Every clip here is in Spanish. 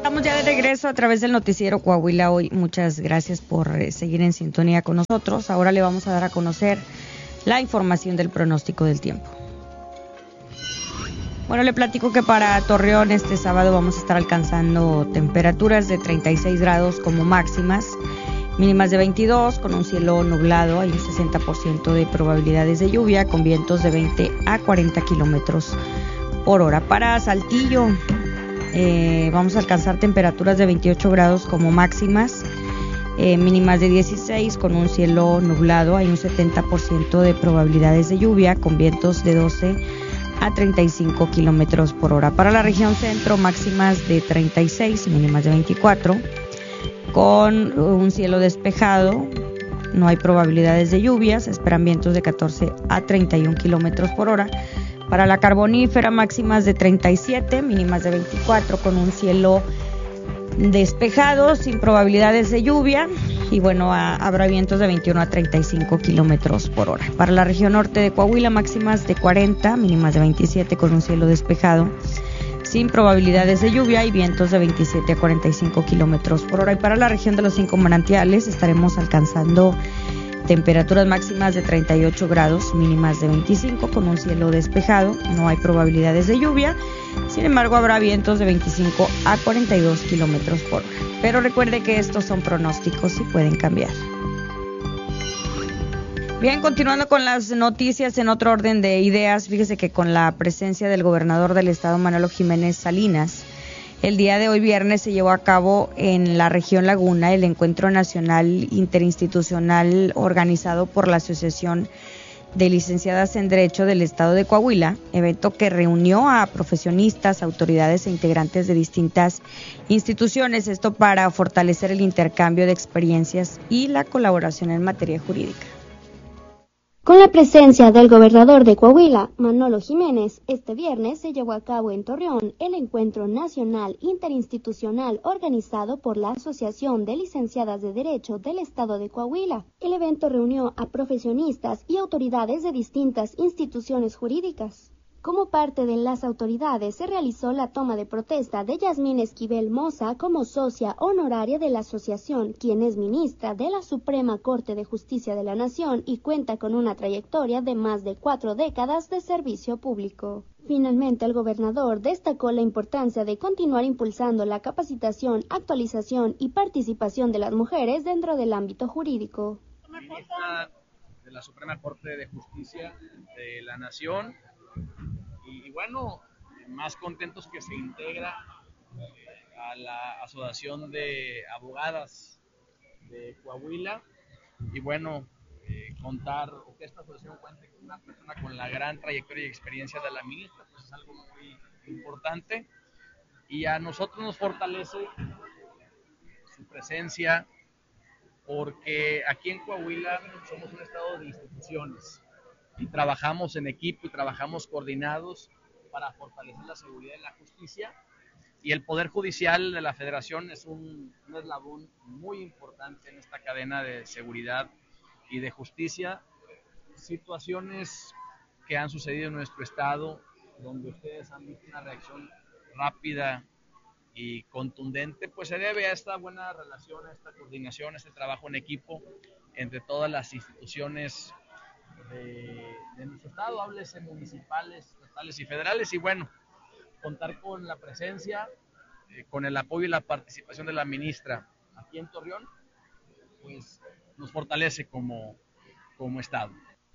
Estamos ya de regreso a través del noticiero Coahuila Hoy. Muchas gracias por seguir en sintonía con nosotros. Ahora le vamos a dar a conocer la información del pronóstico del tiempo. Bueno, le platico que para Torreón este sábado vamos a estar alcanzando temperaturas de 36 grados como máximas, mínimas de 22, con un cielo nublado. Hay un 60% de probabilidades de lluvia, con vientos de 20 a 40 kilómetros por hora. Para Saltillo vamos a alcanzar temperaturas de 28 grados como máximas, mínimas de 16, con un cielo nublado. Hay un 70% de probabilidades de lluvia, con vientos de 12 a 35 kilómetros por hora. Para la región centro, máximas de 36, mínimas de 24, con un cielo despejado. No hay probabilidades de lluvias, se esperan vientos de 14 a 31 kilómetros por hora. Para la Carbonífera, máximas de 37, mínimas de 24, con un cielo despejado, sin probabilidades de lluvia. Y bueno, habrá vientos de 21 a 35 kilómetros por hora. Para la región norte de Coahuila, máximas de 40, mínimas de 27, con un cielo despejado, sin probabilidades de lluvia, y vientos de 27 a 45 kilómetros por hora. Y para la región de los 5 manantiales estaremos alcanzando temperaturas máximas de 38 grados, mínimas de 25, con un cielo despejado. No hay probabilidades de lluvia, sin embargo habrá vientos de 25 a 42 kilómetros por hora. Pero recuerde que estos son pronósticos y pueden cambiar. Bien, continuando con las noticias en otro orden de ideas, fíjese que con la presencia del gobernador del estado, Manolo Jiménez Salinas, el día de hoy viernes se llevó a cabo en la región Laguna el Encuentro Nacional Interinstitucional organizado por la Asociación de Licenciadas en Derecho del Estado de Coahuila, evento que reunió a profesionistas, autoridades e integrantes de distintas instituciones, esto para fortalecer el intercambio de experiencias y la colaboración en materia jurídica. Con la presencia del gobernador de Coahuila, Manolo Jiménez, este viernes se llevó a cabo en Torreón el Encuentro Nacional Interinstitucional organizado por la Asociación de Licenciadas de Derecho del Estado de Coahuila. El evento reunió a profesionistas y autoridades de distintas instituciones jurídicas. Como parte de las autoridades, se realizó la toma de protesta de Yasmín Esquivel Moza como socia honoraria de la asociación, quien es ministra de la Suprema Corte de Justicia de la Nación y cuenta con una trayectoria de más de 4 décadas de servicio público. Finalmente, el gobernador destacó la importancia de continuar impulsando la capacitación, actualización y participación de las mujeres dentro del ámbito jurídico. Ministra de la Suprema Corte de Justicia de la Nación. Y bueno, más contentos que se integra a la Asociación de Abogadas de Coahuila. Y bueno, contar o que esta asociación cuente con una persona con la gran trayectoria y experiencia de la ministra, pues es algo muy importante. Y a nosotros nos fortalece su presencia, porque aquí en Coahuila somos un estado de instituciones. Y trabajamos en equipo y trabajamos coordinados para fortalecer la seguridad y la justicia. Y el Poder Judicial de la Federación es un eslabón muy importante en esta cadena de seguridad y de justicia. Situaciones que han sucedido en nuestro estado, donde ustedes han visto una reacción rápida y contundente, pues se debe a esta buena relación, a esta coordinación, a este trabajo en equipo entre todas las instituciones de nuestro estado, háblese municipales, estatales y federales. Y bueno, contar con la presencia, con el apoyo y la participación de la ministra aquí en Torreón, pues nos fortalece como estado.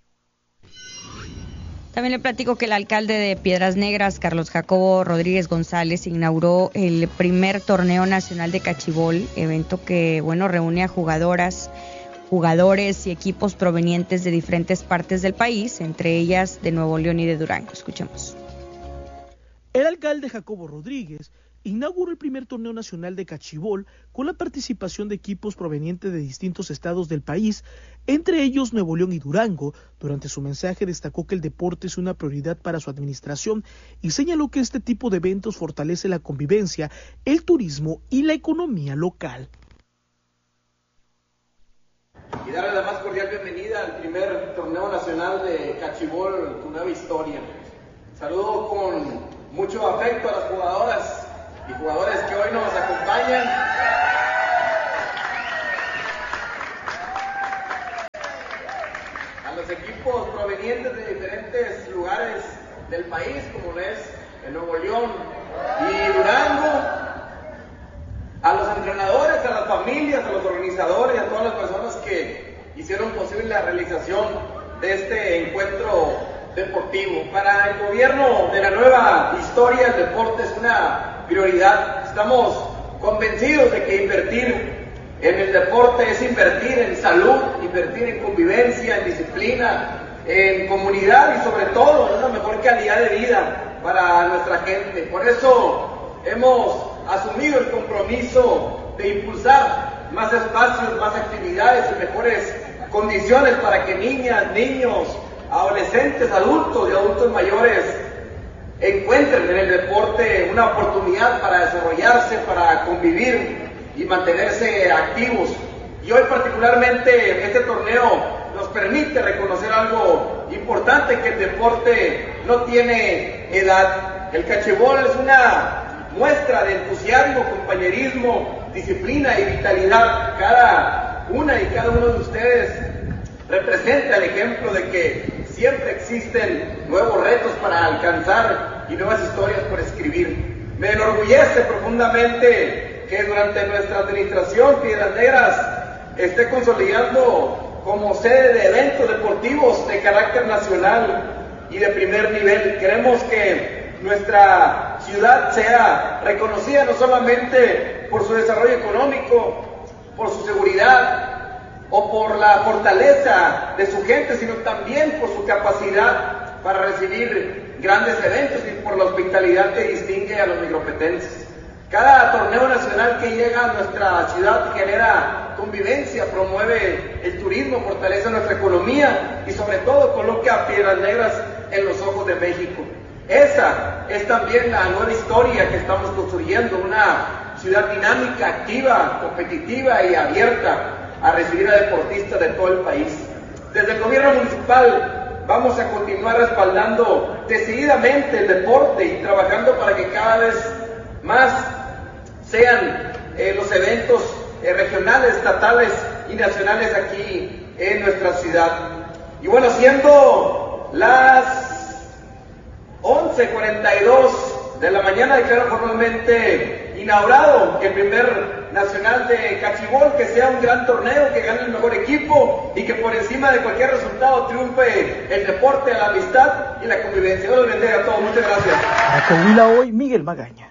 También le platico que el alcalde de Piedras Negras, Carlos Jacobo Rodríguez González, inauguró el primer torneo nacional de cachibol, evento que, bueno, reúne a jugadores y equipos provenientes de diferentes partes del país, entre ellas de Nuevo León y de Durango. Escuchemos. El alcalde Jacobo Rodríguez inauguró el primer torneo nacional de cachibol con la participación de equipos provenientes de distintos estados del país, entre ellos Nuevo León y Durango. Durante su mensaje destacó que el deporte es una prioridad para su administración y señaló que este tipo de eventos fortalece la convivencia, el turismo y la economía local. Y darle la más cordial bienvenida al primer torneo nacional de cachibol, Tu Nueva Historia. Saludo con mucho afecto a las jugadoras y jugadores que hoy nos acompañan. posible la realización de este encuentro deportivo. Para el gobierno de la nueva historia, el deporte es una prioridad. Estamos convencidos de que invertir en el deporte es invertir en salud, invertir en convivencia, en disciplina, en comunidad y sobre todo en una mejor calidad de vida para nuestra gente. Por eso hemos asumido el compromiso de impulsar más espacios, más actividades y mejores condiciones para que niñas, niños, adolescentes, adultos y adultos mayores encuentren en el deporte una oportunidad para desarrollarse, para convivir y mantenerse activos. Y hoy particularmente este torneo nos permite reconocer algo importante, que el deporte no tiene edad. El cachibol es una muestra de entusiasmo, compañerismo, disciplina y vitalidad. Cada una y cada uno de ustedes representa el ejemplo de que siempre existen nuevos retos para alcanzar y nuevas historias por escribir. Me enorgullece profundamente que durante nuestra administración Piedras Negras esté consolidando como sede de eventos deportivos de carácter nacional y de primer nivel. Queremos que nuestra ciudad sea reconocida no solamente por su desarrollo económico, por su seguridad o por la fortaleza de su gente, sino también por su capacidad para recibir grandes eventos y por la hospitalidad que distingue a los micropetenses. Cada torneo nacional que llega a nuestra ciudad genera convivencia, promueve el turismo, fortalece nuestra economía y sobre todo coloca a Piedras Negras en los ojos de México. Esa es también la nueva historia que estamos construyendo, una ciudad dinámica, activa, competitiva y abierta a recibir a deportistas de todo el país. Desde el gobierno municipal vamos a continuar respaldando decididamente el deporte y trabajando para que cada vez más sean los eventos regionales, estatales y nacionales aquí en nuestra ciudad. Y bueno, siendo las 11:42 de la mañana, declaro formalmente inaugurado el primer nacional de cachibol. Que sea un gran torneo, que gane el mejor equipo y que por encima de cualquier resultado triunfe el deporte, la amistad y la convivencia. Dios los bendiga a todos. Muchas gracias. A Coahuila hoy, Miguel Magaña.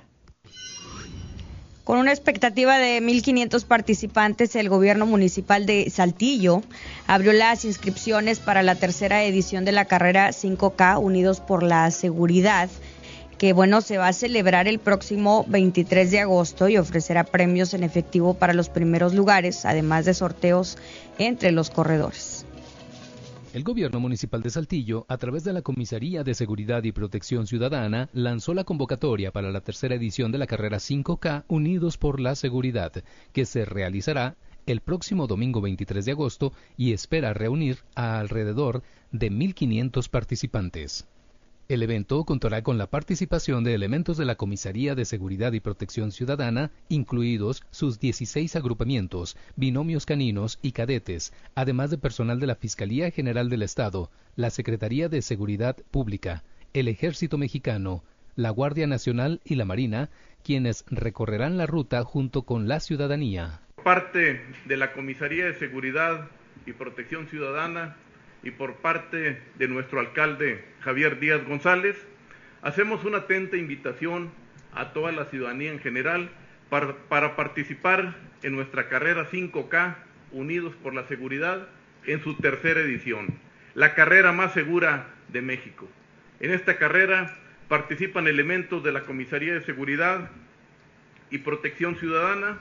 Con una expectativa de 1,500 participantes, el gobierno municipal de Saltillo abrió las inscripciones para la tercera edición de la carrera 5K Unidos por la Seguridad, que se va a celebrar el próximo 23 de agosto y ofrecerá premios en efectivo para los primeros lugares, además de sorteos entre los corredores. El gobierno municipal de Saltillo, a través de la Comisaría de Seguridad y Protección Ciudadana, lanzó la convocatoria para la tercera edición de la carrera 5K Unidos por la Seguridad, que se realizará el próximo domingo 23 de agosto y espera reunir a alrededor de 1,500 participantes. El evento contará con la participación de elementos de la Comisaría de Seguridad y Protección Ciudadana, incluidos sus 16 agrupamientos, binomios caninos y cadetes, además de personal de la Fiscalía General del Estado, la Secretaría de Seguridad Pública, el Ejército Mexicano, la Guardia Nacional y la Marina, quienes recorrerán la ruta junto con la ciudadanía. Por parte de la Comisaría de Seguridad y Protección Ciudadana, y por parte de nuestro alcalde Javier Díaz González, hacemos una atenta invitación a toda la ciudadanía en general para participar en nuestra carrera 5K Unidos por la Seguridad en su tercera edición, la carrera más segura de México. En esta carrera participan elementos de la Comisaría de Seguridad y Protección Ciudadana,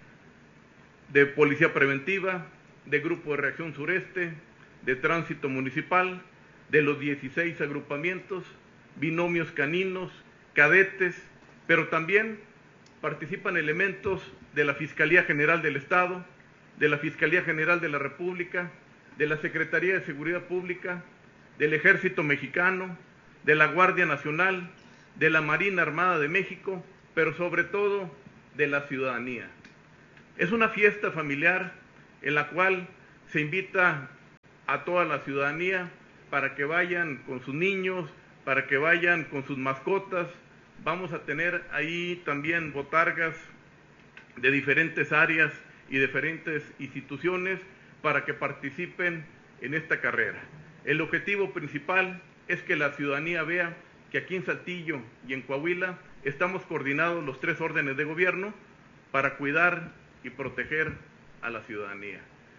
de Policía Preventiva, de Grupo de Reacción Sureste, de Tránsito Municipal, de los 16 agrupamientos, binomios caninos, cadetes, pero también participan elementos de la Fiscalía General del Estado, de la Fiscalía General de la República, de la Secretaría de Seguridad Pública, del Ejército Mexicano, de la Guardia Nacional, de la Marina Armada de México, pero sobre todo de la ciudadanía. Es una fiesta familiar en la cual se invita a toda la ciudadanía para que vayan con sus niños, para que vayan con sus mascotas. Vamos a tener ahí también botargas de diferentes áreas y diferentes instituciones para que participen en esta carrera. El objetivo principal es que la ciudadanía vea que aquí en Saltillo y en Coahuila estamos coordinados los 3 órdenes de gobierno para cuidar y proteger a la ciudadanía.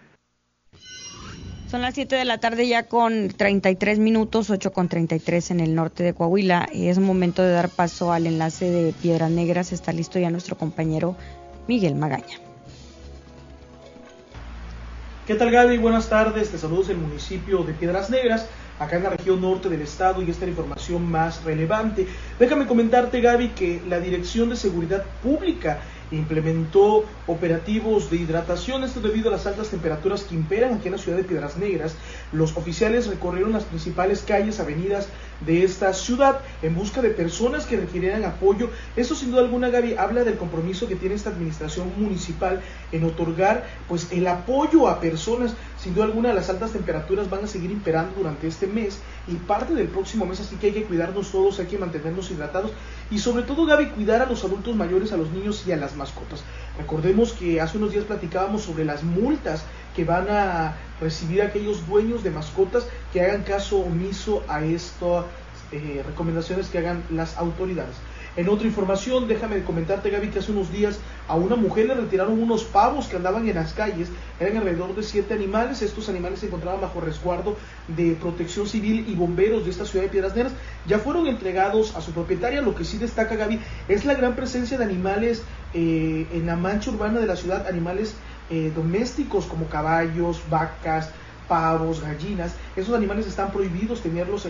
Son las 7 de la tarde ya con 33 minutos, 8:33 en el norte de Coahuila. Es momento de dar paso al enlace de Piedras Negras. Está listo ya nuestro compañero Miguel Magaña. ¿Qué tal, Gaby? Buenas tardes, te saludos del municipio de Piedras Negras, acá en la región norte del estado, y esta es la información más relevante. Déjame comentarte, Gaby, que la Dirección de Seguridad Pública implementó operativos de hidratación, esto debido a las altas temperaturas que imperan aquí en la ciudad de Piedras Negras. Los oficiales recorrieron las principales calles, avenidas de esta ciudad en busca de personas que requirieran apoyo. Esto sin duda alguna, Gaby, habla del compromiso que tiene esta administración municipal en otorgar pues el apoyo a personas. Sin duda alguna, las altas temperaturas van a seguir imperando durante este mes y parte del próximo mes, así que hay que cuidarnos todos, hay que mantenernos hidratados y sobre todo, Gaby, cuidar a los adultos mayores, a los niños y a las mascotas. Recordemos que hace unos días platicábamos sobre las multas que van a recibir aquellos dueños de mascotas que hagan caso omiso a estas recomendaciones que hagan las autoridades. En otra información, déjame comentarte, Gaby, que hace unos días a una mujer le retiraron unos pavos que andaban en las calles. Eran alrededor de 7 animales. Estos animales se encontraban bajo resguardo de Protección Civil y bomberos de esta ciudad de Piedras Negras. Ya fueron entregados a su propietaria. Lo que sí destaca, Gaby, es la gran presencia de animales en la mancha urbana de la ciudad, animales domésticos como caballos, vacas, pavos, gallinas. Esos animales están prohibidos tenerlos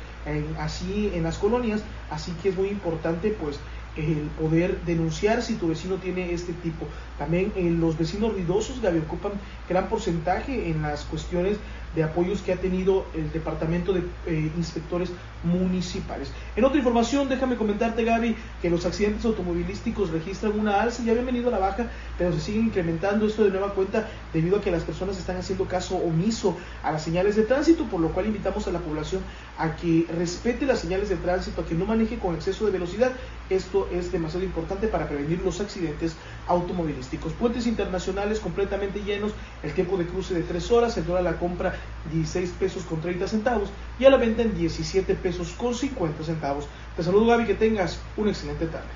así en las colonias, así que es muy importante pues el poder denunciar si tu vecino tiene este tipo. También los vecinos ruidosos, Gaby, ocupan gran porcentaje en las cuestiones de apoyos que ha tenido el departamento de inspectores municipales. En otra información, déjame comentarte, Gaby, que los accidentes automovilísticos registran una alza. Ya habían venido a la baja, pero se siguen incrementando esto de nueva cuenta debido a que las personas están haciendo caso omiso a las señales de tránsito, por lo cual invitamos a la población a que respete las señales de tránsito, a que no maneje con exceso de velocidad. Esto es demasiado importante para prevenir los accidentes automovilísticos. Puentes internacionales completamente llenos, el tiempo de cruce de 3 horas, el dólar a la compra 16 pesos con 30 centavos y a la venta en 17 pesos con 50 centavos. Te saludo, Gaby, que tengas una excelente tarde.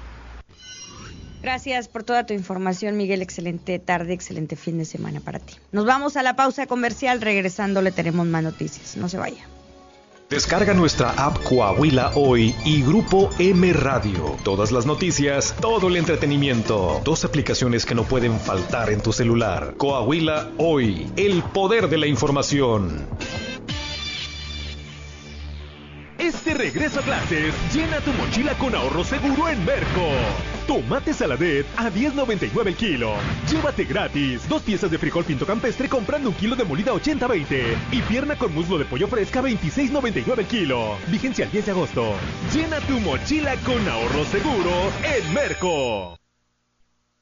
Gracias por toda tu información, Miguel. Excelente tarde, excelente fin de semana para ti. Nos vamos a la pausa comercial. Regresando le tenemos más noticias. No se vaya. Descarga nuestra app Coahuila Hoy y Grupo M Radio. Todas las noticias, todo el entretenimiento. 2 aplicaciones que no pueden faltar en tu celular. Coahuila Hoy, el poder de la información. Este regreso a clases, llena tu mochila con ahorro seguro en Merco. Tomate saladet a $10.99 el kilo. Llévate gratis 2 piezas de frijol pinto campestre comprando 1 kilo de molida 80-20 y pierna con muslo de pollo fresca 26.99 el kilo. Vigencia el 10 de agosto. Llena tu mochila con ahorro seguro en Merco.